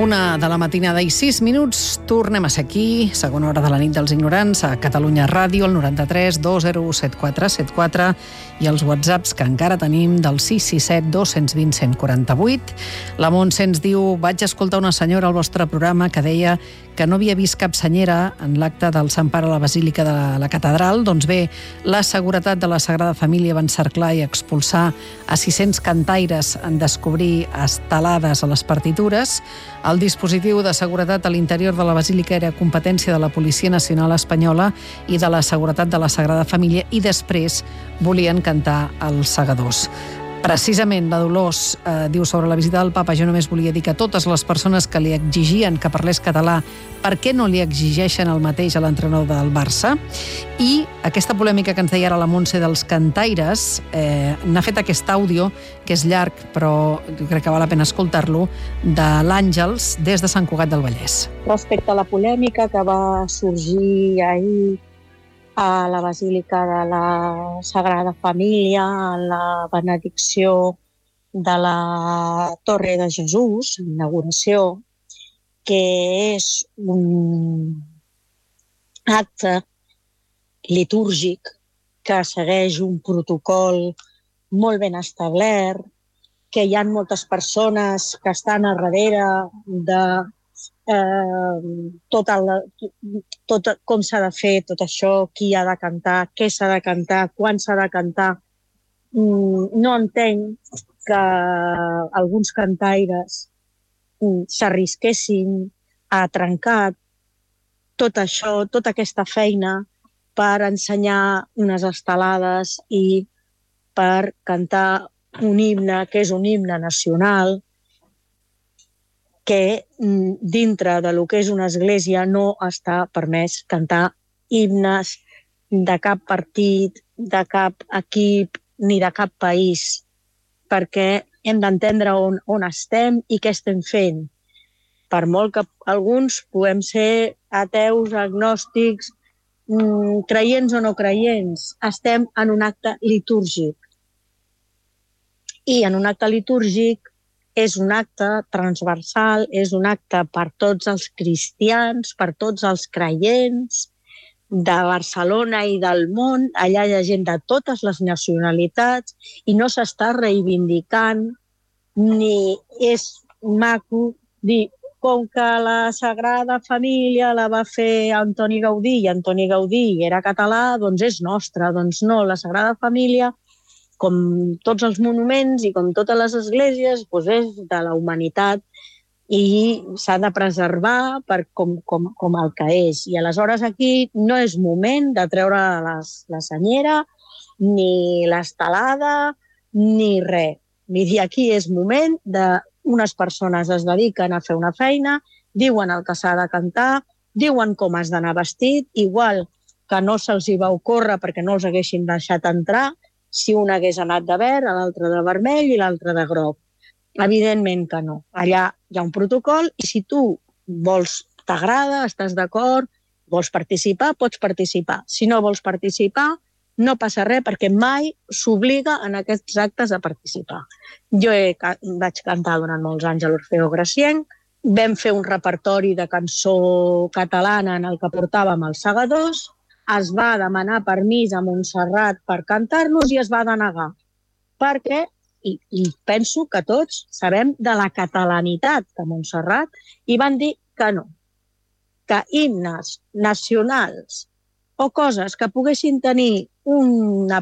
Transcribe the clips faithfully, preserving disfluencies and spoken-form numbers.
Una de la matinada i sis minuts, tornem a ser aquí, segona hora de la nit dels ignorants, a Catalunya Ràdio, al noranta-tres dos zero u set quatre set quatre, i els whatsapps que encara tenim del sis sis set dos dos zero cent quaranta-vuit. La Montse ens diu: vaig escoltar una senyora al vostre programa que deia que no havia vist cap senyera en l'acte del Sant Pare a la Basílica de la Catedral. Doncs bé, la seguretat de la Sagrada Família va encerclar i expulsar a sis-cents cantaires en descobrir estelades a les partitures. El dispositiu de seguretat a l'interior de la Basílica era competència de la Policia Nacional Espanyola i de la Seguretat de la Sagrada Família, i després volien cantar els segadors. Precisament la Dolors eh, diu sobre la visita del papa: jo només volia dir que totes les persones que li exigien que parlés català, per què no li exigeixen el mateix a l'entrenador del Barça? I aquesta polèmica que ens deia ara la Montse dels cantaires, eh, n'ha fet aquest àudio, que és llarg, però jo crec que val la pena escoltar-lo, de l'Àngels des de Sant Cugat del Vallès. Respecte a la polèmica que va sorgir ahir a la Basílica de la Sagrada Família, a la benedicció de la Torre de Jesús, inauguració, que és un acte litúrgic que segueix un protocol molt ben establert, que hi ha moltes persones que estan a darrere de eh, tot, el, tot com s'ha de fer tot això, qui ha de cantar, què s'ha de cantar, quan s'ha de cantar. No entenc que alguns cantaires s'arrisquessin a trencar tot això, tota aquesta feina per ensenyar unes estelades i per cantar un himne que és un himne nacional, que dintre de lo que és una església no està permès cantar himnes de cap partit, de cap equip ni de cap país, perquè hem d'entendre on, on estem i què estem fent. Per molt que alguns puguem ser ateus, agnòstics, creients o no creients, estem en un acte litúrgic. I en un acte litúrgic és un acte transversal, és un acte per tots els cristians, per tots els creients de Barcelona i del món. Allà hi ha gent de totes les nacionalitats i no s'està reivindicant, ni és maco dir com que la Sagrada Família la va fer Antoni Gaudí i Antoni Gaudí era català, doncs és nostra. Doncs no, la Sagrada Família, com tots els monuments i com totes les esglésies, doncs és de la humanitat i s'ha de preservar per com, com, com el que és. I aleshores aquí no és moment de treure les, la senyera, ni l'estelada, ni res. Vull dir, aquí és moment de unes persones es dediquen a fer una feina, diuen el que s'ha de cantar, diuen com has d'anar vestit, igual que no se'ls hi va ocórrer perquè no els haguessin deixat entrar, si un hagués anat de verd, l'altre de vermell i l'altre de groc. Evidentment que no. Allà hi ha un protocol i si tu vols, t'agrada, estàs d'acord, vols participar, pots participar. Si no vols participar, no passa res perquè mai s'obliga en aquests actes a participar. Jo he, vaig cantar durant molts anys a l'Orfeó Gracienc, vam fer un repertori de cançó catalana en el que portàvem els segadors, es va demanar permís a Montserrat per cantar-nos i es va denegar. Perquè, i, i penso que tots sabem de la catalanitat de Montserrat, i van dir que no, que himnes nacionals o coses que poguessin tenir una,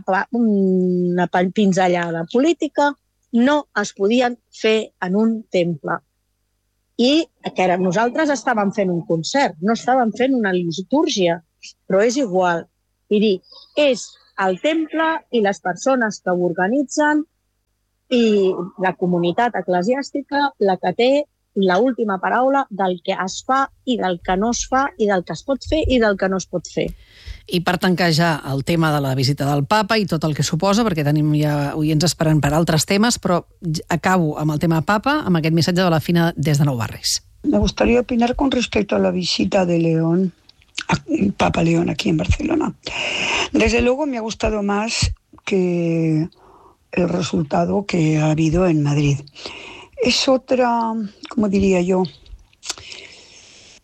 una pinzellada política no es podien fer en un temple. I que nosaltres estàvem fent un concert, no estàvem fent una litúrgia, però és igual. Vull dir, és el temple i les persones que ho organitzen i la comunitat eclesiàstica la que té l'última paraula del que es fa i del que no es fa i del que es pot fer i del que no es pot fer. I per tancar ja el tema de la visita del papa i tot el que suposa, perquè tenim ja oients esperant per altres temes, però acabo amb el tema papa, amb aquest missatge de la Fina des de Nou Barris. Me gustaría opinar con respecto a la visita de León, Papa León aquí en Barcelona. Desde luego me ha gustado más que el resultado que ha habido en Madrid. Es otra, como diría yo,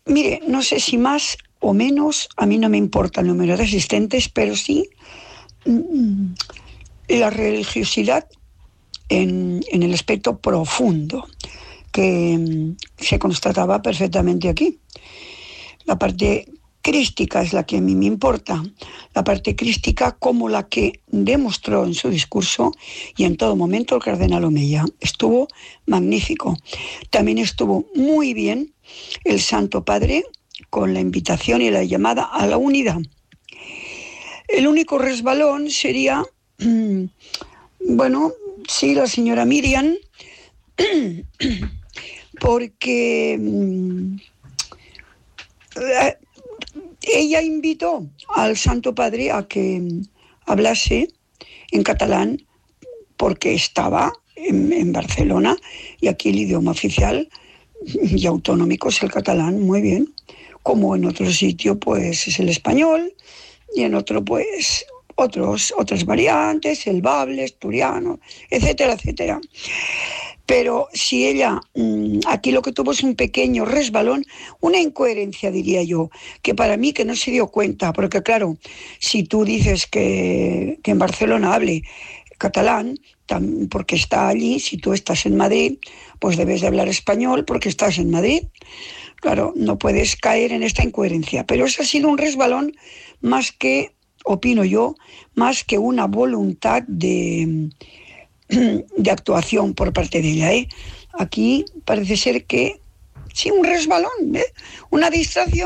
Mire, no sé si más o menos, a mí no me importa el número de asistentes, pero sí mmm, la religiosidad en, en el aspecto profundo que mmm, se constataba perfectamente aquí. La parte crística es la que a mí me importa, la parte crística como la que demostró en su discurso y en todo momento el cardenal Omeya. Estuvo magnífico. También estuvo muy bien el Santo Padre con la invitación y la llamada a la unidad. El único resbalón sería, bueno, sí, la señora Miriam, porque eh, ella invitó al Santo Padre a que hablase en catalán porque estaba en, en Barcelona y aquí el idioma oficial y autonómico es el catalán, muy bien, como en otro sitio pues es el español y en otro pues otros, otras variantes, el bable, asturiano, etcétera, etcétera. Pero si ella, aquí lo que tuvo es un pequeño resbalón, una incoherencia diría yo, que para mí que no se dio cuenta, porque claro, si tú dices que, que en Barcelona hable catalán, porque está allí, si tú estás en Madrid, pues debes de hablar español porque estás en Madrid. Claro, no puedes caer en esta incoherencia, pero eso ha sido un resbalón más que, opino yo, más que una voluntad de... de actuación por parte de ella, ¿eh? Aquí parece ser que sí, un resbalón, eh? Una distracció.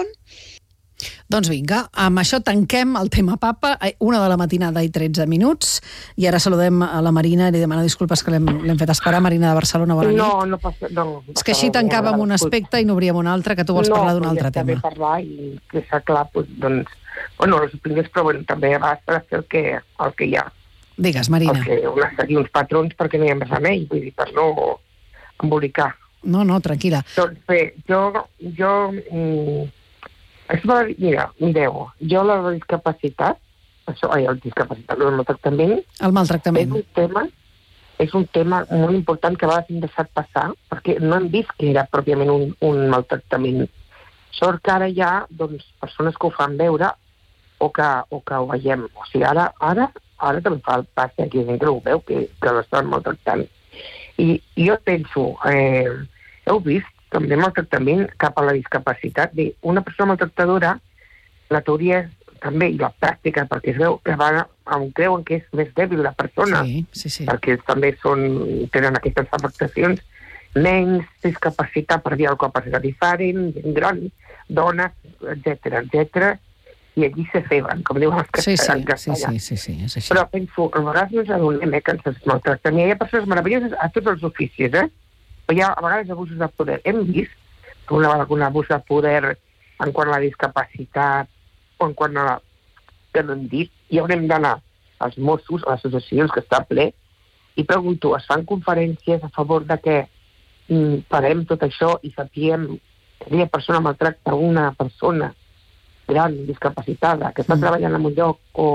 Doncs vinga, amb això tanquem el tema papa, una de la matinada i tretze minuts, i ara saludem a la Marina, i li demano disculpes que l'hem, l'hem fet esperar. Marina de Barcelona, bona nit. No, no passa... No, és que així tancàvem un aspecte i n'obríem un altre, que tu vols no, parlar d'un altre tema. No, ja parlar i que s'ha clar, doncs, bueno, les opinions, però bueno, també a vegades per fer el que, el que hi ha. Digues, Marina. Perquè una seguir uns patrons perquè no hi ha més remei, vull dir, per no embolicar. No, no, tranquil·la. Doncs bé, jo... jo mm, això, mira, mireu, jo la discapacitat, això, ai, el discapacitat, el maltractament... El maltractament. És un tema, és un tema molt important que a vegades hem deixat passar, perquè no hem vist que era pròpiament un, un maltractament. Sort que ara hi ha, doncs, persones que ho fan veure o que, o que ho veiem. O sigui, ara... ara ara també fa el pas que aquí gent que ho veu, que, que l'estan maltractant. I, i jo penso, eh, heu vist també maltractament cap a la discapacitat. Bé, una persona maltractadora, la teoria és també, i la pràctica, perquè es veu que van on creuen que és més dèbil la persona, sí, sí, sí. perquè també són, tenen aquestes afectacions, nens, discapacitat per dir alguna capacitat diferent, gent gran, dones, etcètera, etcètera, i allí se ceben, com diuen els castellans. Sí, sí, sí, sí, sí, és així. Però penso, a vegades no ens adonem eh, que ens maltracten. Hi ha persones meravelloses a tots els oficis, eh? Però hi ha a vegades abusos de poder. Hem vist una, un abús de poder en quant a la discapacitat o en quant a la... que no hem dit, i on hem d'anar als Mossos, a les associacions que està ple, i pregunto, es fan conferències a favor de que mm, parem tot això i sapiem que aquella persona maltracta una persona gran, discapacitada, que està mm. treballant en un lloc o,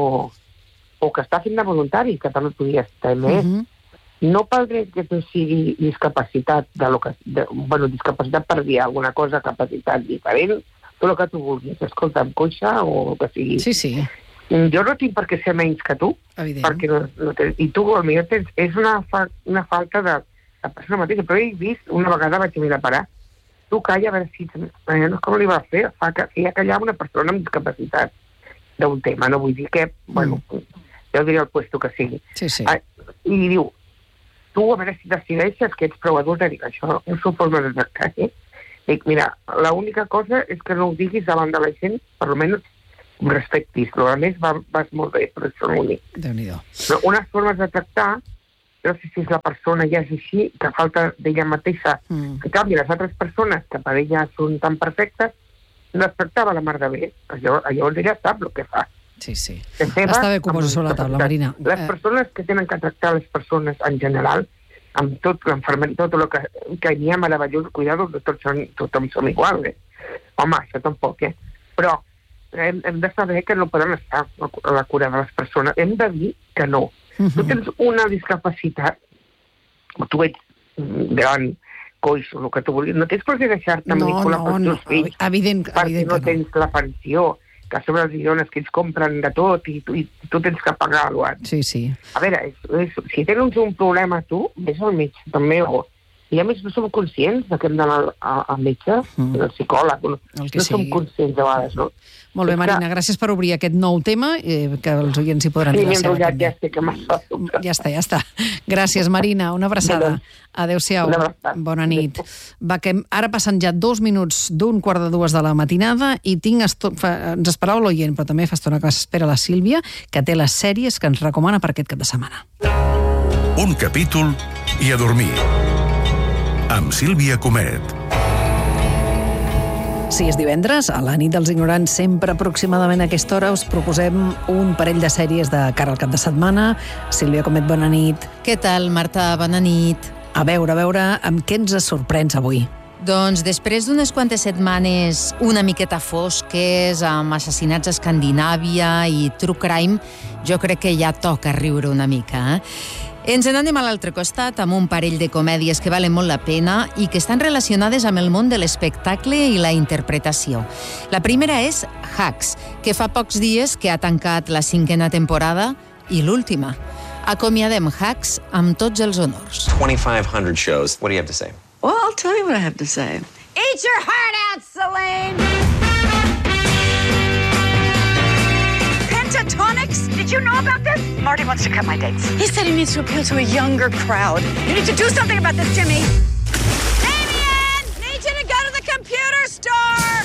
o que està fent de voluntari, que també podria estar més, mm-hmm. no pel dret que tu sigui discapacitat, de lo que, de, bueno, discapacitat per dir alguna cosa, capacitat diferent, tot el que tu vulguis, escolta, amb coixa o que sigui. Sí, sí. Jo no tinc per què ser menys que tu, evident. Perquè no, no tens, i tu, potser tens, és una, fa, una falta de la persona mateixa, però he vist, una vegada vaig mirar a parar, tu calla a veure si... Eh, no és com li va fer, fa que feia callar una persona amb discapacitat d'un tema, no vull dir que, mm. bueno, jo diria el puesto que sigui. Sí, sí. Ah, i diu, tu a veure si decideixes que ets prou adult, dic, això no són formes de tractar, eh? Dic, mira, l'única cosa és que no ho diguis davant de la gent, per almenys respectis, però a més va, vas molt bé, però això no ho dic. Déu-n'hi-do. Però unes formes de tractar, no sé si és la persona ja és així, que falta d'ella mateixa. Mm. En canvi, les altres persones que per ella són tan perfectes, no es tractava la mar de bé. Llavors ella sap el que fa. Sí, sí. Està bé que ho posa sobre la taula, Marina. Les persones que tenen que tractar les persones en general, amb tot l'enfermeria, tot el que, que n'hi ha meravellós, cuidado, tots són, tothom som igual, eh? Home, això tampoc, eh? Però hem, hem de saber que no poden estar a la cura de les persones. Hem de dir que no. Uh-huh. Tu tens una discapacitat, tu ets gran, coix, el que tu volies. No tens per què deixar-te No, manipular no, pels no, teus fills, evident, perquè evident no que no. tens la pensió, que a sobre els dones que ells compren de tot i tu, i tu tens que pagar alguna cosa. Sí, sí. A veure, és, és, si tens un problema tu, vés al metge, també, o... I a més no som conscients que hem d'anar al, al metge, mm. al psicòleg, no, El que no som sigui. conscients de vegades, no? Molt bé, És Marina, que- gràcies per obrir aquest nou tema, eh, que els oients hi podran Sí, dir la m'he seva enrotllat, també. ja sé que m'ha sort. Ja està, ja està. Gràcies, Marina. Una abraçada. Adéu-siau. Una abraçada. Bona nit. Va, que ara passen ja dos minuts d'un quart de dues de la matinada i tinc esto... fa... ens esperava l'oient, però també fa estona que s'espera la Sílvia, que té les sèries que ens recomana per aquest cap de setmana. Un capítol i a dormir. Amb Sílvia Comet. Si és divendres, a la nit dels ignorants, sempre aproximadament a aquesta hora us proposem un parell de sèries de cara al cap de setmana. Sílvia Comet, bona nit. Què tal, Marta? Bona nit. A veure, a veure, amb què ens sorprens avui? Doncs després d'unes quantes setmanes una miqueta fosques, amb assassinats a Escandinàvia i true crime, jo crec que ja toca riure una mica, eh? Ens n'anem a l'altre costat amb un parell de comèdies que valen molt la pena i que estan relacionades amb el món de l'espectacle i la interpretació. La primera és Hacks, que fa pocs dies que ha tancat la cinquena temporada i l'última. Acomiadem Hacks amb tots els honors. twenty-five hundred shows. What do you have to say? Well, I'll tell you what I have to say. Eat your heart out, Celine! Pentatonics? Did you know about this? Marty wants to cut my dates. He said he needs to appeal to a younger crowd. You need to do something about this, Jimmy. Damien! Need you to go to the computer store!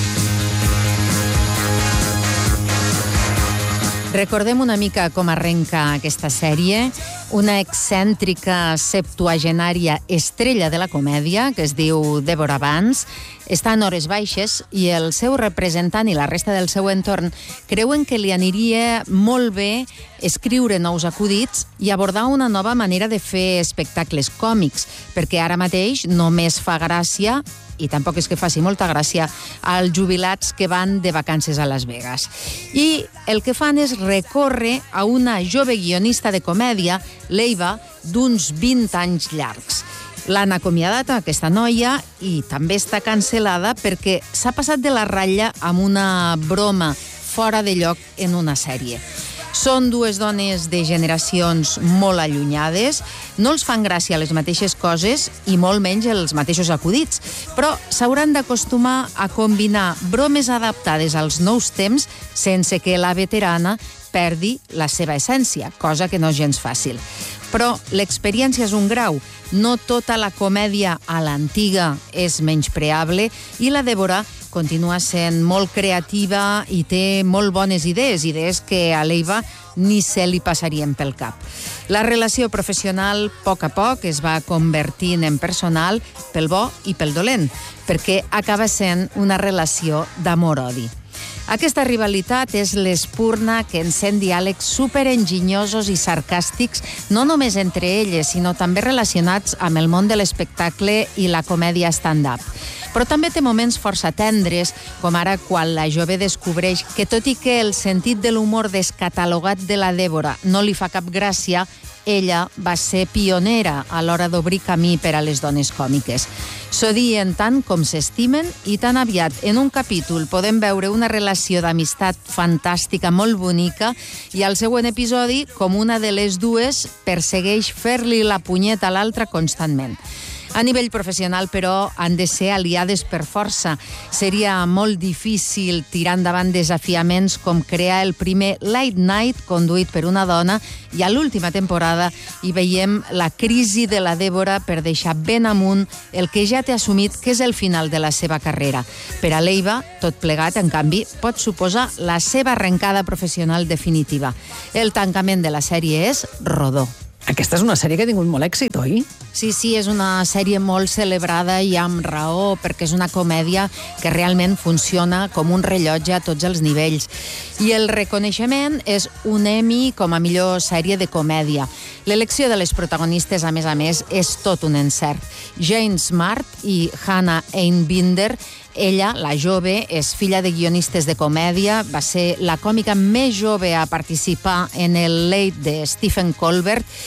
Recordem una mica com arrenca aquesta sèrie. Una excèntrica septuagenària estrella de la comèdia, que es diu Deborah Vance, està en hores baixes i el seu representant i la resta del seu entorn creuen que li aniria molt bé escriure nous acudits i abordar una nova manera de fer espectacles còmics, perquè ara mateix només fa gràcia, i tampoc és que faci molta gràcia, als jubilats que van de vacances a Las Vegas. I el que fan és recórrer a una jove guionista de comèdia, l'Eva, d'uns vint anys llargs. L'han acomiadat a aquesta noia i també està cancel·lada perquè s'ha passat de la ratlla amb una broma fora de lloc en una sèrie. Són dues dones de generacions molt allunyades, no els fan gràcia les mateixes coses i molt menys els mateixos acudits, però s'hauran d'acostumar a combinar bromes adaptades als nous temps sense que la veterana perdi la seva essència, cosa que no és gens fàcil. Però l'experiència és un grau. No tota la comèdia a l'antiga és menyspreable i la Débora continua sent molt creativa i té molt bones idees, idees que a l'Eva ni se li passarien pel cap. La relació professional, a poc a poc, es va convertint en personal pel bo i pel dolent, perquè acaba sent una relació d'amor-odi. Aquesta rivalitat és l'espurna que encén diàlegs superenginyosos i sarcàstics, no només entre elles, sinó també relacionats amb el món de l'espectacle i la comèdia stand-up. Però també té moments força tendres, com ara quan la jove descobreix que, tot i que el sentit de l'humor descatalogat de la Débora no li fa cap gràcia, ella va ser pionera a l'hora d'obrir camí per a les dones còmiques. S'odien tant com s'estimen i tan aviat en un capítol podem veure una relació d'amistat fantàstica, molt bonica, i al següent episodi com una de les dues persegueix fer-li la punyeta a l'altra constantment. A nivell professional, però, han de ser aliades per força. Seria molt difícil tirar endavant desafiaments com crear el primer late night conduït per una dona i a l'última temporada hi veiem la crisi de la Débora per deixar ben amunt el que ja té assumit que és el final de la seva carrera. Per a l'Eva, tot plegat, en canvi, pot suposar la seva arrencada professional definitiva. El tancament de la sèrie és rodó. Aquesta és una sèrie que ha tingut molt èxit, oi? Sí, sí, és una sèrie molt celebrada i amb raó, perquè és una comèdia que realment funciona com un rellotge a tots els nivells. I el reconeixement és un Emmy com a millor sèrie de comèdia. L'elecció de les protagonistes, a més a més, és tot un encert. Jane Smart i Hannah Einbinder. Ella, la jove, és filla de guionistes de comèdia, va ser la còmica més jove a participar en el Late de Stephen Colbert.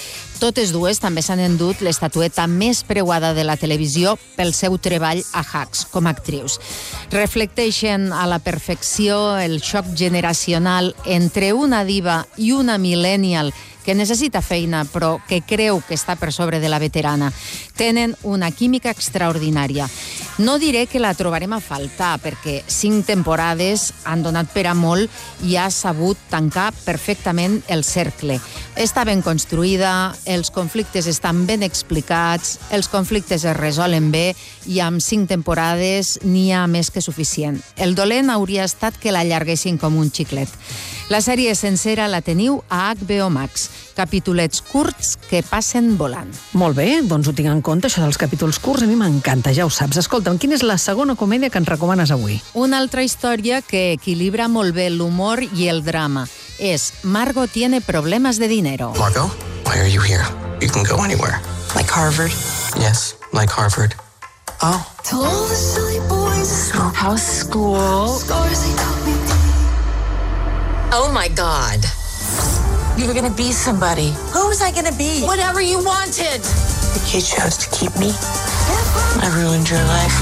Totes dues també s'han endut l'estatueta més preuada de la televisió pel seu treball a Hacks com a actrius. Reflecteixen a la perfecció el xoc generacional entre una diva i una millennial que necessita feina però que creu que està per sobre de la veterana. Tenen una química extraordinària. No diré que la trobarem a faltar, perquè cinc temporades han donat per a molt i ha sabut tancar perfectament el cercle. Està ben construïda, els conflictes estan ben explicats, els conflictes es resolen bé i amb cinc temporades n'hi ha més que suficient. El dolent hauria estat que l'allarguessin com un xiclet. La sèrie sencera la teniu a H B O Max. Capítolets curts que passen volant. Molt bé, doncs ho tinc en compte, això dels capítols curts, a mi m'encanta, ja ho saps. Escolta'm, quina és la segona comèdia que ens recomanes avui? Una altra història que equilibra molt bé l'humor i el drama. És Margo tiene problemas de dinero. Margo, why are you here? You can go anywhere. Like Harvard. Yes, like Harvard. Oh. To all the silly boys at school. How's school? Scores they taught me. Oh my God. You were gonna be somebody. Who was I gonna be? Whatever you wanted. But you chose to keep me. I ruined your life.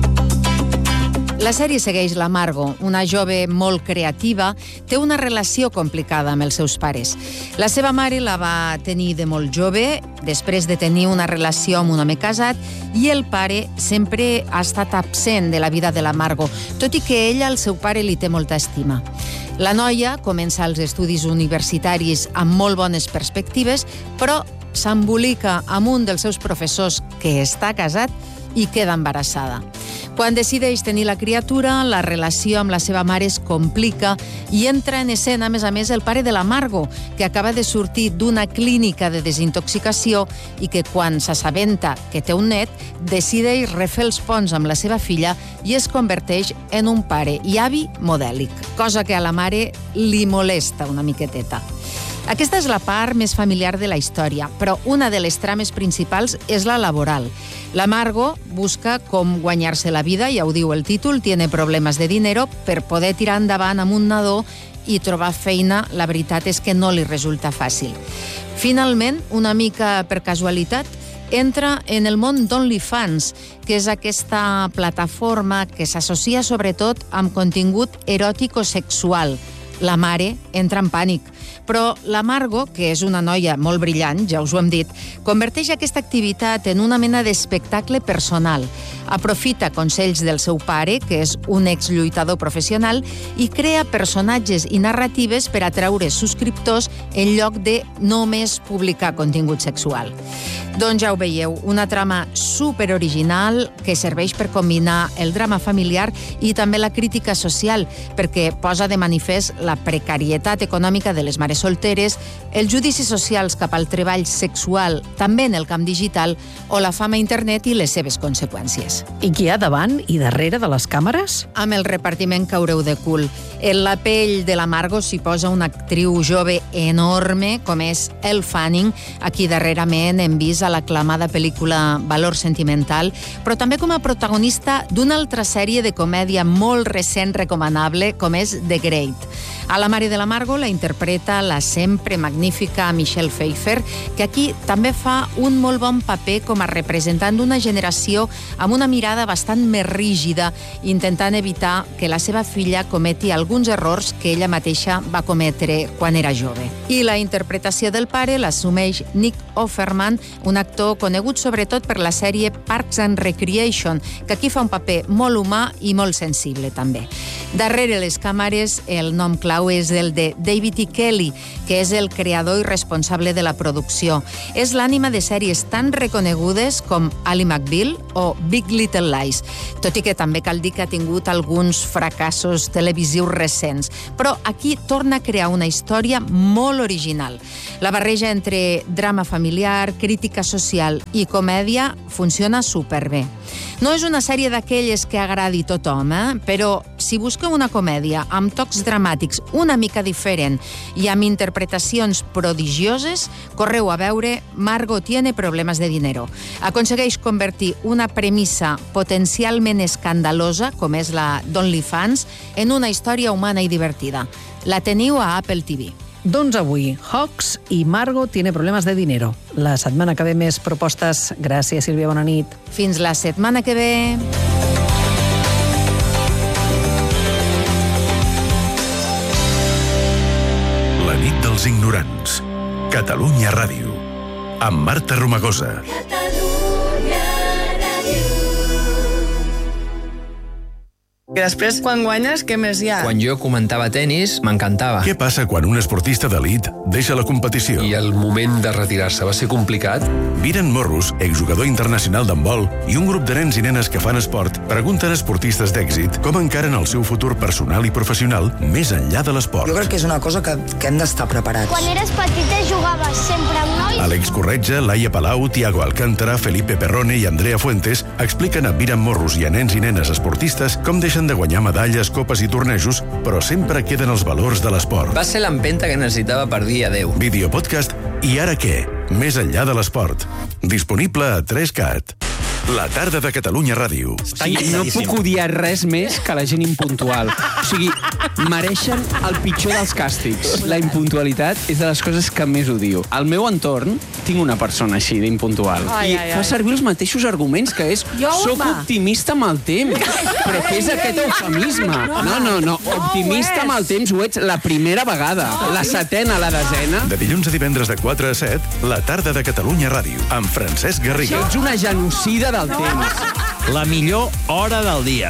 La sèrie segueix la Margo, una jove molt creativa, té una relació complicada amb els seus pares. La seva mare la va tenir de molt jove, després de tenir una relació amb un home casat, i el pare sempre ha estat absent de la vida de la Margo, tot i que ella al seu pare li té molta estima. La noia comença els estudis universitaris amb molt bones perspectives, però s'embolica amb un dels seus professors que està casat i queda embarassada. Quan decideix tenir la criatura, la relació amb la seva mare es complica i entra en escena, a més a més, el pare de la Margo, que acaba de sortir d'una clínica de desintoxicació i que, quan s'assabenta que té un net, decideix refer els ponts amb la seva filla i es converteix en un pare i avi modèlic, cosa que a la mare li molesta una miqueteta. Aquesta és la part més familiar de la història, però una de les trames principals és la laboral. La Margo busca com guanyar-se la vida, ja ho diu el títol, tiene problemes de dinero, per poder tirar endavant amb un nadó i trobar feina, la veritat és que no li resulta fàcil. Finalment, una mica per casualitat, entra en el món d'OnlyFans, que és aquesta plataforma que s'associa sobretot amb contingut eròtic o sexual. La mare entra en pànic. Però la Margo, que és una noia molt brillant, ja us ho hem dit, converteix aquesta activitat en una mena d'espectacle personal. Aprofita consells del seu pare, que és un exlluitador professional, i crea personatges i narratives per atraure subscriptors en lloc de només publicar contingut sexual. Doncs ja ho veieu, una trama superoriginal que serveix per combinar el drama familiar i també la crítica social, perquè posa de manifest la precarietat econòmica de les mares solteres, els judicis socials cap al treball sexual, també en el camp digital, o la fama a internet i les seves conseqüències. I qui hi ha davant i darrere de les càmeres? Amb el repartiment caureu de cul. En la pell de la Margo s'hi posa una actriu jove enorme, com és Elle Fanning, a qui darrerament hem vist a l'aclamada pel·lícula Valor Sentimental, però també com a protagonista d'una altra sèrie de comèdia molt recent recomanable, com és The Great. A la mare de la Margo la interpreta la sempre magnífica Michelle Pfeiffer, que aquí també fa un molt bon paper com a representant d'una generació amb una mirada bastant més rígida, intentant evitar que la seva filla cometi alguns errors que ella mateixa va cometre quan era jove. I la interpretació del pare l'assumeix Nick Offerman, un actor conegut sobretot per la sèrie Parks and Recreation, que aquí fa un paper molt humà i molt sensible també. Darrere les càmeres el nom clau és el de David E. Kelly, que és el creador i responsable de la producció. És l'ànima de sèries tan reconegudes com Ally McBeal o Big Little Lies, tot i que també cal dir que ha tingut alguns fracassos televisius recents. Però aquí torna a crear una història molt original. La barreja entre drama familiar, crítica social i comèdia funciona superbé. No és una sèrie d'aquelles que agradi a tothom, eh? Però si busqueu una comèdia amb tocs dramàtics una mica diferent i amb interpretacions prodigioses, correu a veure Margo tiene problemas de dinero. Aconsegueix convertir una premissa potencialment escandalosa, com és la d'OnlyFans, en una història humana i divertida. La teniu a Apple T V. Doncs avui, Hawks i Margo tiene problemas de dinero. La setmana que ve més propostes. Gràcies, Sílvia, bona nit. Fins la setmana que ve. La nit dels ignorants. Catalunya Ràdio. Amb Marta Romagosa. I després, quan guanyes, què més hi ha? Quan jo comentava tenis, m'encantava. Què passa quan un esportista d'elit deixa la competició? I el moment de retirar-se va ser complicat? Viren Morros, exjugador internacional d'handbol, i un grup de nens i nenes que fan esport pregunten a esportistes d'èxit com encaren el seu futur personal i professional més enllà de l'esport. Jo crec que és una cosa que, que hem d'estar preparats. Quan eres petita jugaves sempre amb nois? Àlex Corretja, Laia Palau, Tiago Alcántara, Felipe Perrone i Andrea Fuentes expliquen a Viren Morros i a nens i nenes esportistes com deixen de guanyar medalles, copes i tornejos, però sempre queden els valors de l'esport. Va ser l'empenta que necessitava per dir adeu. Videopodcast I ara què? Més enllà de l'esport. Disponible a tres cat. La tarda de Catalunya Ràdio. Sí, no puc odiar res més que la gent impuntual. O sigui, mereixen el pitjor dels càstigs. La impuntualitat és de les coses que més odio. Al meu entorn tinc una persona així d'impuntual. I fa servir els mateixos arguments, que és soc optimista amb el temps. Però què és aquest eufemisme? No, no, no. Optimista amb el temps ho ets la primera vegada. La setena, la desena. De dilluns a divendres de quatre a set, la tarda de Catalunya Ràdio, amb Francesc Garriga. Ets una genocida del temps. La millor hora del dia.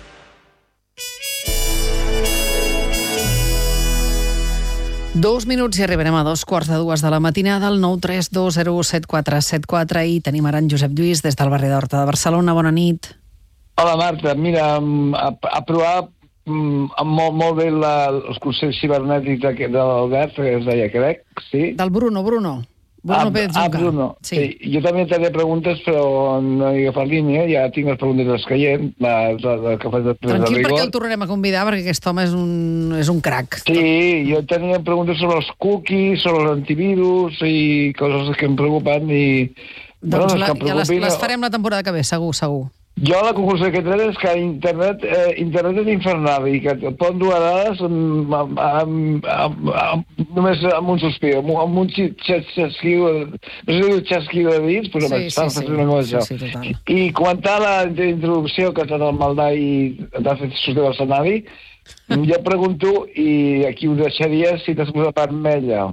Dos minuts i arribarem a dos quarts de dues de la matinada al nou tres dos zero set quatre set quatre i tenim ara en Josep Lluís des del barri d'Horta de Barcelona. Bona nit. Hola, Marta. Mira, a, a provar molt, molt bé la, els consells cibernètics de l'Albert, que es deia, crec, sí? Del Bruno, Bruno. Bruno Pérez Ah, Bruno. Sí. Sí. Jo també tenia preguntes, però no he agafat línia. Ja tinc les preguntes escaient. La, la, la que fas després Tranquil, de rigor. perquè el tornarem a convidar, perquè aquest home és un, és un crac. Sí, jo tenia preguntes sobre els cookies, sobre l'antivirus i coses que em preocupen. I, doncs bueno, la, que ja les, les farem la temporada que ve, segur, segur. Jo la conclusió que trec és que internet, eh, internet és infernal i que et poden dur a dades amb, amb, amb, amb, amb, només amb un sospir, amb, amb un xasquiu, no sé si diu xasquiu de dits, però sí, m'està sí, fent una cosa sí, sí, això. I comentar la introducció que t'ha del Maldà i t'ha fet sortir del escenari, jo pregunto, i aquí ho deixaria, si t'has posat vermella.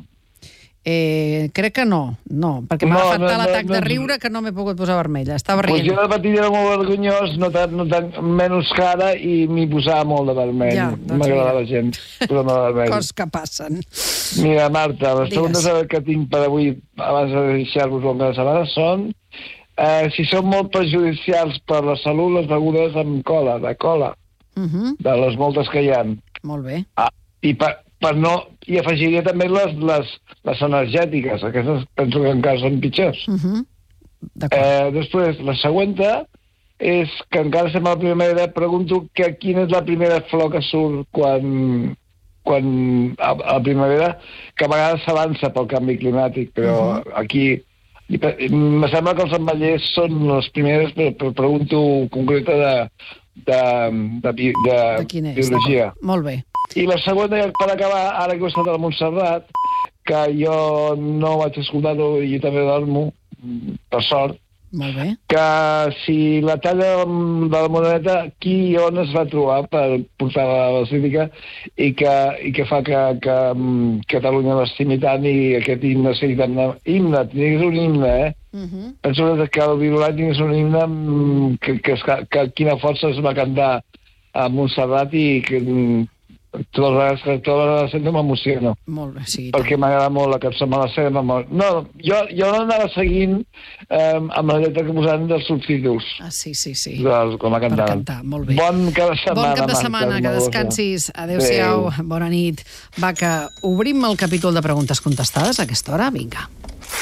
Eh, crec que no, no, perquè m'ha No, agafat no, tal no, atac no, de no. riure que no m'he pogut posar vermella. Estava rient. Pues jo de petit era molt vergonyós, no tant, no tant, menys cara, i m'hi posava molt de vermell. Ja, doncs M'agrada mira. la gent, posar-me de vermell. Coses que passen. Mira, Marta, les Digues. preguntes que tinc per avui, abans de deixar-vos una setmana, són eh, si són molt perjudicials per la salut les begudes amb cola, de cola, Uh -huh. de les moltes que hi ha. Molt bé. Ah, i per, per no... I afegiria també les, les, les energètiques, aquestes penso que encara són pitjors. Uh -huh. eh, després, la següent és que encara estem a la primavera, pregunto que quina és la primera flor que surt quan, quan a, a la primavera, que a vegades s'avança pel canvi climàtic, però uh -huh. aquí me sembla que els ametllers són les primeres, però, però pregunto concreta de, de, de, de, de, de quin és? biologia. Molt bé. I la segona, per acabar, ara que he estat a Montserrat, que jo no vaig escoltar-ho i jo també dormo, per sort, Molt bé. que si la talla de la monedeta, qui i on es va trobar per portar la basílica i que, i que fa que, que um, Catalunya l'estimi tant i aquest himne sigui tan... Himne, tingués un himne, eh? Uh -huh. Penso que el Virolat tingués un himne um, que, que, que, que quina força es va cantar a Montserrat i que... Totes les vegades que totes les vegades sento m'emociono. Molt bé, sí. Perquè m'agrada molt la cançó, me la sé de memòria. No, jo, jo l'anava seguint eh, amb la lletra que posaven dels subtítols. Ah, sí, sí, sí. Dels, com la cantaven. Per cantar, molt bé. Bon cap de setmana, Bon cap de Marta, setmana, que descansis. Adéu-siau, bona nit. Va, que obrim el capítol de preguntes contestades a aquesta hora. Vinga.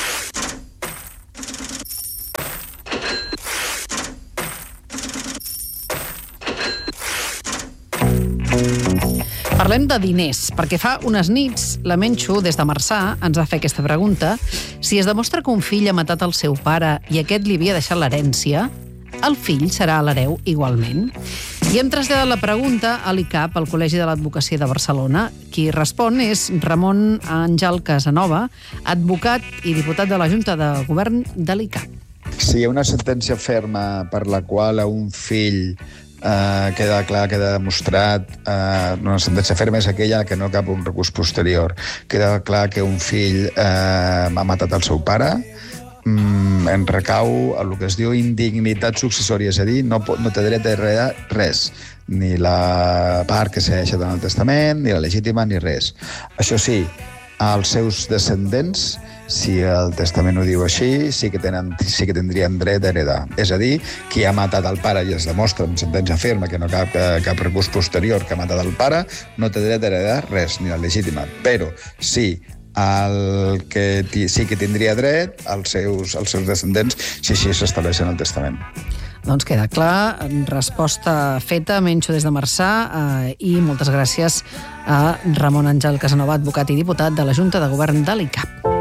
Parlem de diners, perquè fa unes nits la Menxo, des de Marçà, ens va fer aquesta pregunta. Si es demostra que un fill ha matat el seu pare i aquest li havia deixat l'herència, el fill serà l'hereu igualment? I hem traslladat la pregunta a l'I C A P, al Col·legi de l'Advocacia de Barcelona. Qui respon és Ramon Àngel Casanova, advocat i diputat de la Junta de Govern de l'I C A P. Si hi ha una sentència ferma per la qual a un fill eh, queda clar, queda demostrat, eh, una sentència ferma és aquella que no cap un recurs posterior. Queda clar que un fill eh, ha matat el seu pare, mm, en recau el que es diu indignitat successòria, és a dir, no, no té dret a heredar res, ni la part que s'ha deixat en el testament, ni la legítima, ni res. Això sí, als seus descendents, si el testament ho diu així, sí que, tenen, sí que tindrien dret a heredar. És a dir, qui ha matat el pare i es demostra amb sentència ferma que no cap, cap recurs posterior que ha matat el pare, no té dret a heredar res, ni la legítima. Però sí, el que sí que tindria dret als seus, als seus descendents si així s'estableix en el testament. Doncs queda clar, resposta feta, menjo des de Marçà, eh, i moltes gràcies a Ramon Àngel Casanova, advocat i diputat de la Junta de Govern de l'I C A P.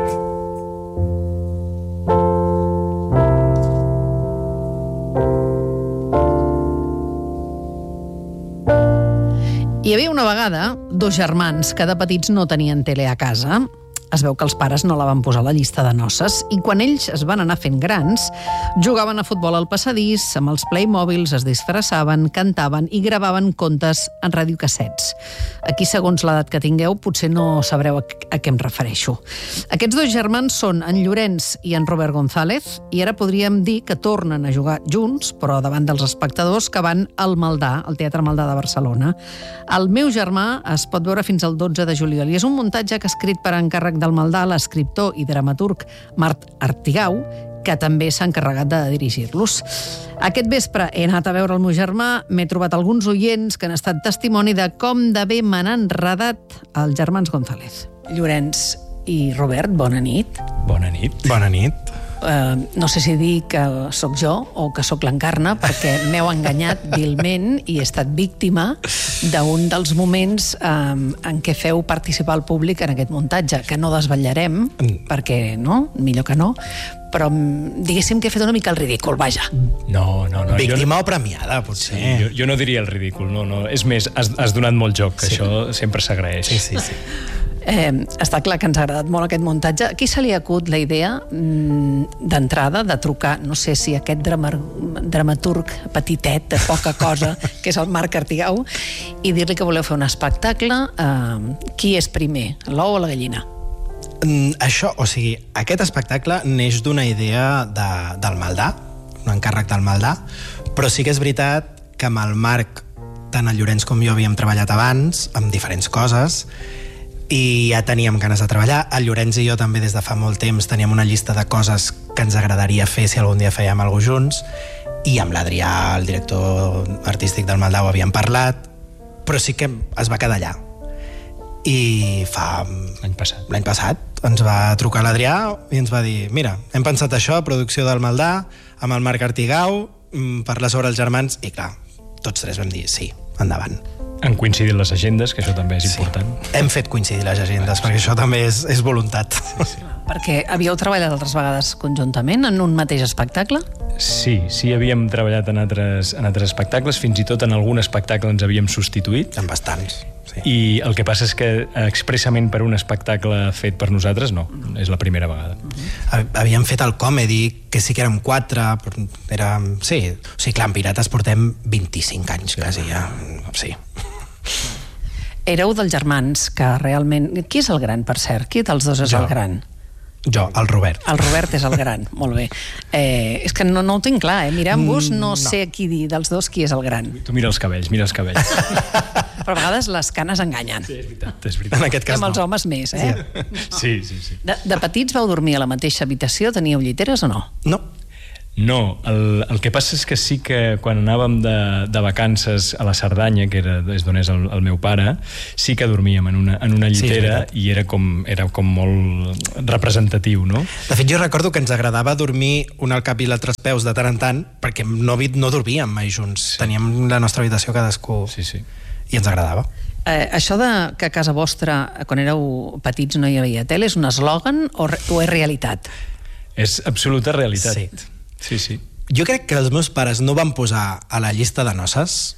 Hi havia una vegada dos germans que de petits no tenien tele a casa. Es veu que els pares no la van posar a la llista de noces i quan ells es van anar fent grans, jugaven a futbol al passadís, amb els Playmobils, es disfressaven, cantaven i gravaven contes en radiocassets. Aquí, segons l'edat que tingueu, potser no sabreu a què em refereixo. Aquests dos germans són en Llorenç i en Robert González i ara podríem dir que tornen a jugar junts, però davant dels espectadors que van al Maldà, al Teatre Maldà de Barcelona. El meu germà es pot veure fins al dotze de juliol i és un muntatge que ha escrit per encàrrec del Maldà l'escriptor i dramaturg Marc Artigau, que també s'ha encarregat de dirigir-los. Aquest vespre he anat a veure el meu germà, m'he trobat alguns oients que han estat testimoni de com de bé m'han enredat els germans González. Llorenç i Robert, bona nit. Bona nit. Bona nit. Uh, no sé si dir que sóc jo o que sóc l'Encarna, perquè m'heu enganyat vilment i he estat víctima d'un dels moments um, en què feu participar el públic en aquest muntatge, que no desvetllarem, mm. perquè no, millor que no, però diguéssim que he fet una mica el ridícul, vaja. No, no, no. Víctima no... o premiada, potser. Sí, jo, jo no diria el ridícul, no, no. És més, has, has donat molt joc, que sí. Això sempre s'agraeix. Sí, sí, sí. Eh, està clar que ens ha agradat molt aquest muntatge. Aquí se li ha acut la idea mm, d'entrada de trucar, no sé si aquest drama, dramaturg petitet, de poca cosa, que és el Marc Artigau, i dir-li que voleu fer un espectacle. Eh, qui és primer, l'ou o la gallina? Mm, això, o sigui, aquest espectacle neix d'una idea de, del Maldà, un encàrrec del Maldà, però sí que és veritat que amb el Marc, tant el Llorenç com jo havíem treballat abans, amb diferents coses, i ja teníem ganes de treballar. El Llorenç i jo també des de fa molt temps teníem una llista de coses que ens agradaria fer si algun dia fèiem alguna cosa junts, i amb l'Adrià, el director artístic del Maldà, ho havíem parlat, però sí que es va quedar allà. I fa... L'any passat. L'any passat ens va trucar l'Adrià i ens va dir, mira, hem pensat això, producció del Maldà, amb el Marc Artigau, parlar sobre els germans, i clar, tots tres vam dir, sí, endavant. Han coincidit les agendes, que això també és sí. important. Hem fet coincidir les agendes, perquè això també és, és voluntat. Sí, sí. Perquè havíeu treballat altres vegades conjuntament en un mateix espectacle? Sí, sí, havíem treballat en altres, en altres espectacles, fins i tot en algun espectacle ens havíem substituït. En bastants, sí. I el que passa és que expressament per un espectacle fet per nosaltres, no, és la primera vegada. Uh-huh. Havíem fet el comedy, que sí que érem quatre, però érem... Sí, o sigui, clar, en Pirates portem vint-i-cinc anys, quasi, ja, sí. Éreu dels germans que realment... Qui és el gran, per cert? Qui dels dos és jo. el gran? Jo, el Robert. El Robert és el gran, molt bé. Eh, és que no, no ho tinc clar, eh? Mirant-vos no, no sé qui dir dels dos qui és el gran. Tu mira els cabells, mira els cabells. Però a vegades les canes enganyen. Sí, és veritat, és veritat. En aquest cas I amb els no. homes més, eh? Sí, sí, sí. De, de petits vau dormir a la mateixa habitació? Teníeu lliteres o no? No. No, el, el que passa és que sí que quan anàvem de, de vacances a la Cerdanya, que era, és d'on és el, el meu pare, sí que dormíem en una, en una llitera, sí, i era com, era com molt representatiu, no? De fet, jo recordo que ens agradava dormir un al cap i l'altre als peus de tant en tant, perquè no, no dormíem mai junts. Sí. Teníem la nostra habitació cadascú. Sí, sí. I ens agradava. Eh, això de que a casa vostra, quan éreu petits, no hi havia tele, és un eslògan o, o és realitat? És absoluta realitat. Sí. Sí, sí. Jo crec que els meus pares no van posar a la llista de noces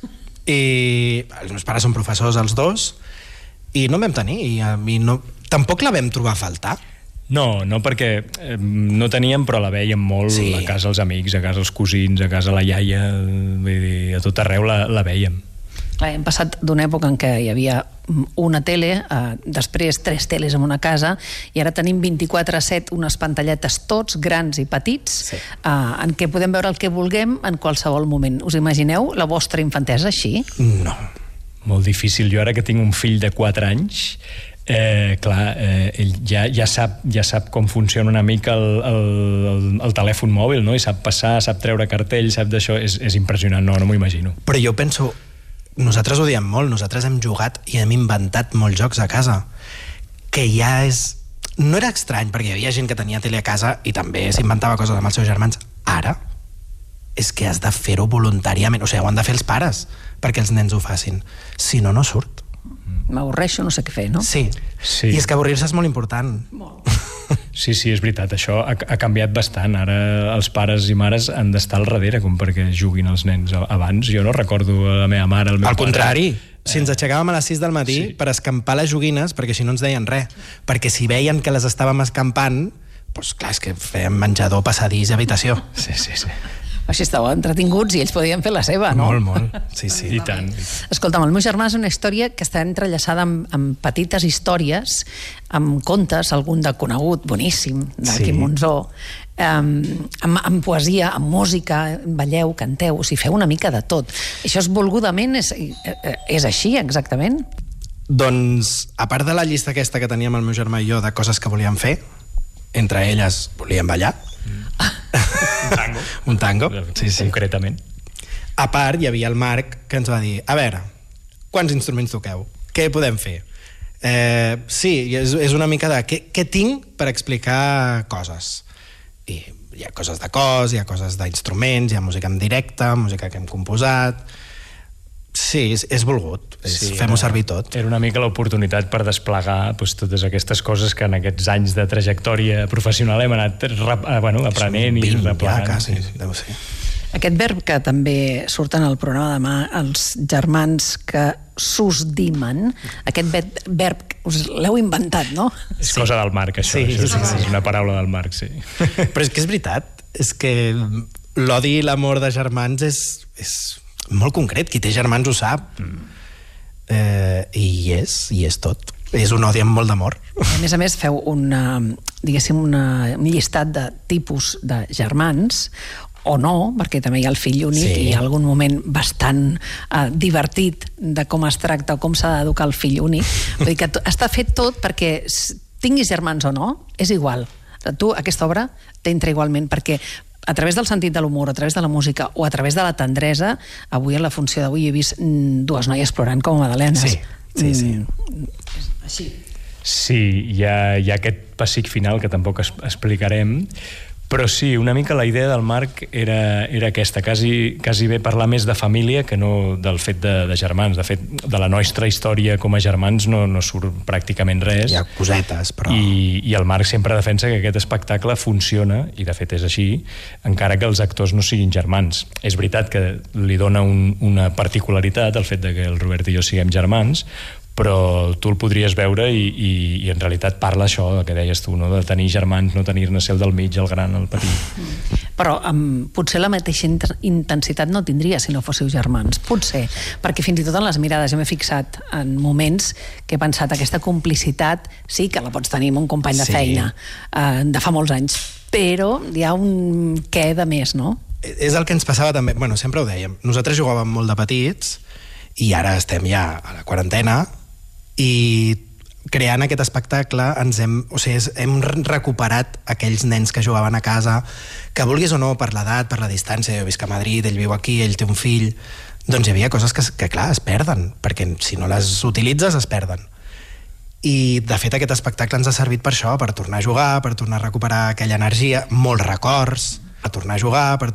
I els meus pares són professors, els dos, i no en vam tenir, i a mi no... tampoc la vam trobar a faltar. No, no perquè eh, no teníem, però la veiem molt sí. a casa els amics, a casa els cosins, a casa la iaia, vull dir, a tot arreu la, la veiem. Clar, hem passat d'una època en què hi havia una tele, eh, després tres teles en una casa, i ara tenim vint-i-quatre set unes pantalletes tots, grans i petits, sí. eh, en què podem veure el que vulguem en qualsevol moment. Us imagineu la vostra infantesa així? No. Molt difícil. Jo ara que tinc un fill de quatre anys, Eh, clar, eh, ell ja, ja, sap, ja sap com funciona una mica el, el, el, el telèfon mòbil, no? I sap passar, sap treure cartell, sap d'això, és, és impressionant, no, no m'ho imagino. Però jo penso, nosaltres ho diem molt, nosaltres hem jugat i hem inventat molts jocs a casa, que ja és... No era estrany, perquè hi havia gent que tenia tele a casa i també s'inventava coses amb els seus germans. Ara és que has de fer-ho voluntàriament, o sigui, ho han de fer els pares perquè els nens ho facin, si no, no surt. M'avorreixo, no sé què fer, no? Sí. sí, i és que avorrir-se és molt important. Molt. Sí, sí, és veritat, això ha, ha canviat bastant. Ara els pares i mares han d'estar al darrere com perquè juguin els nens. Abans jo no recordo la meva mare, el meu al pare. Contrari, si ens aixecàvem a les sis del matí sí. per escampar les joguines, perquè si no ens deien res, perquè si veien que les estàvem escampant, doncs clar, és que fèiem menjador, passadís i habitació. Sí, sí, sí. Així estàveu entretinguts i ells podien fer la seva, no? Molt, molt. Sí, sí. I tant. Escolta'm, el meu germà és una història que està entrellaçada amb, amb petites històries, amb contes, algun de conegut, boníssim, de sí. Quim Monzó, amb, amb, amb poesia, amb música, balleu, canteu, o sigui, feu una mica de tot. Això és volgudament, és, és així, exactament? Doncs, a part de la llista aquesta que teníem el meu germà i jo de coses que volíem fer, entre elles volíem ballar, un tango. Un tango, sí, sí. Concretament. A part, hi havia el Marc que ens va dir, a veure, quants instruments toqueu? Què podem fer? Eh, sí, és, és una mica de què, què tinc per explicar coses. I hi ha coses de cos, hi ha coses d'instruments, hi ha música en directe, música que hem composat... Sí, és, és volgut, és, sí, fem-ho servir tot. Era una mica l'oportunitat per desplegar doncs, totes aquestes coses que en aquests anys de trajectòria professional hem anat bueno, aprenent i replegant. Ja, quasi, sí, deu ser. Aquest verb que també surt en el programa demà, els germans que s'usdimen, aquest verb us l'heu inventat, no? És sí. cosa del Marc, això. Sí, això sí, sí. És una paraula del Marc, sí. Però és que és veritat, és que l'odi i l'amor de germans és... és molt concret, qui té germans ho sap. Mm. Eh, i és, i és tot. És un odi amb molt d'amor. A més a més, feu una, diguéssim, una, un llistat de tipus de germans, o no, perquè també hi ha el fill únic sí. i hi ha algun moment bastant eh, divertit de com es tracta o com s'ha d'educar el fill únic. Vull dir que està fet tot perquè tinguis germans o no, és igual. Tu, aquesta obra t'entra igualment, perquè a través del sentit de l'humor, a través de la música o a través de la tendresa, avui en la funció d'avui he vist dues noies plorant com a magdalenes. Sí, sí, sí. Mm, així. Sí, hi ha, hi ha aquest pessic final que tampoc es, explicarem, però sí, una mica la idea del Marc era, era aquesta, quasi, quasi bé parlar més de família que no del fet de, de germans. De fet, de la nostra història com a germans no, no surt pràcticament res. Hi ha cosetes, però... I, i el Marc sempre defensa que aquest espectacle funciona, i de fet és així, encara que els actors no siguin germans. És veritat que li dona un, una particularitat el fet de que el Robert i jo siguem germans, però tu el podries veure i, i, i en realitat parla això, el que deies tu, no? De tenir germans, no tenir-ne ser el del mig, el gran, el petit. Però um, potser la mateixa intensitat no tindria si no fóssiu germans. Potser, perquè fins i tot en les mirades jo m'he fixat en moments que he pensat aquesta complicitat sí que la pots tenir amb un company de feina uh, de fa molts anys, però hi ha un què de més, no? És el que ens passava també, bueno, sempre ho dèiem, nosaltres jugàvem molt de petits i ara estem ja a la quarantena i creant aquest espectacle ens hem, o sigui, hem recuperat aquells nens que jugaven a casa, que vulguis o no, per l'edat, per la distància, jo visc a Madrid, ell viu aquí, ell té un fill, doncs hi havia coses que, que clar, es perden, perquè si no les utilitzes es perden. I de fet aquest espectacle ens ha servit per això, per tornar a jugar, per tornar a recuperar aquella energia, molts records, per tornar a jugar, per